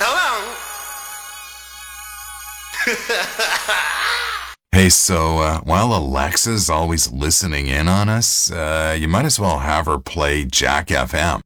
Hello? Hey, so while Alexa's always listening in on us, you might as well have her play Jack FM.